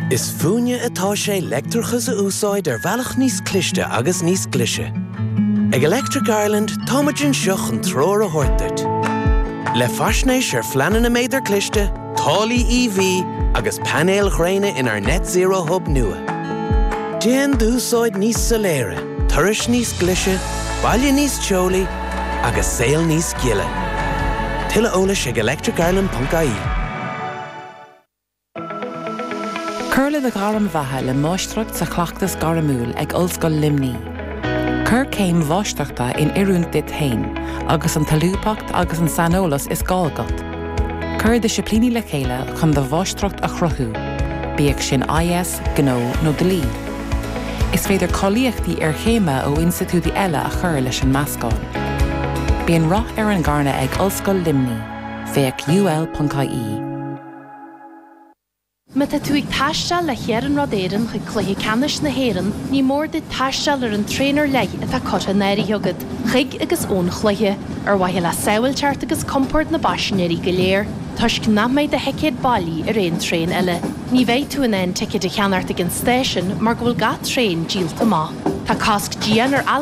Is fúine atá sé leictreachas a úsáid bhealach níos cliste agus níos glise. Ag Electric Ireland, táimeann seach an tróir a thuirteart. Le faisnéis fleanan na méidir cliste, tálaí EV agus panéal ghréine in our net zero hub nua. Déan d'úsáid níos soléire, turais níos glise, baile níos teolaí agus saol níos giile. Tuilleadh eolais ag electricireland.ie. Curla de garam bheatha le máistreacht sa chleachtas garamúil ag Ollscoil Limní. Cur céim bháisteachta in iúint dit hain, agus an talúpacht agus an sanolas is gáilgat. Cur de siplíní le chéile chun de bháisteacht a chruthú, bíag sin IS, Gnó nó Dlí. Is féidir colíochtaí ar chéime ó institútaí eile a chur leis an meascáil. Bíonn rath ar an gcarna ag Ollscoil Limní, féach ul.ie. Meta tú ag taistil le chéaran rodéirean chu cluiche canis na héirean, ní mór de taistil ar an tréinear leigh atá cotta néirí thugad, chuig agus ón chluiche, ar waithe le saoilteart agus comport na baisinéirí go léir, tuisc námaid de heicéad bailí ar éon tréin eile. Ní bheidh tú in éon ticket a cheannacht ag an stéisisin mar go bhfuil gach tréin díolta má. Tá casc dían ar